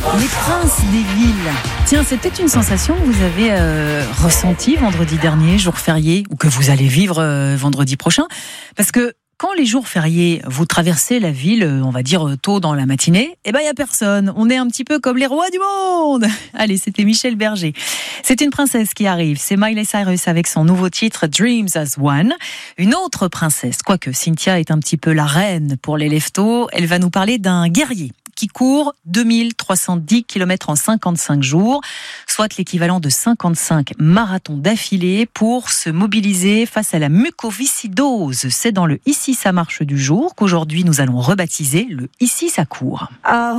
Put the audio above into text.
Les princes des villes. Tiens, c'est peut-être une sensation que vous avez ressentie vendredi dernier, jour férié, ou que vous allez vivre vendredi prochain. Parce que quand les jours fériés, vous traversez la ville, on va dire tôt dans la matinée, il n'y a personne. On est un petit peu comme les rois du monde. Allez, c'était Michel Berger. C'est une princesse qui arrive. C'est Miley Cyrus avec son nouveau titre Dreams as One. Une autre princesse, quoique Cynthia est un petit peu la reine pour les leftos, elle va nous parler d'un guerrier qui court 2310 km en 55 jours, soit l'équivalent de 55 marathons d'affilée pour se mobiliser face à la mucoviscidose. C'est dans le Ici ça marche du jour qu'aujourd'hui nous allons rebaptiser le Ici ça court.